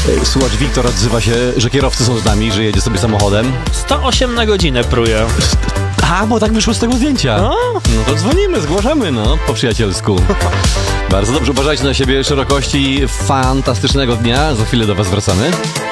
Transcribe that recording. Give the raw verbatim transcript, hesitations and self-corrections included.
Słuchacz Wiktor odzywa się, że kierowcy są z nami, że jedzie sobie samochodem. sto osiem na godzinę pruje. A, bo tak wyszło z tego zdjęcia. No, no to dzwonimy, zgłaszamy, no, po przyjacielsku. Bardzo dobrze, uważajcie na siebie, szerokości fantastycznego dnia. Za chwilę do was wracamy.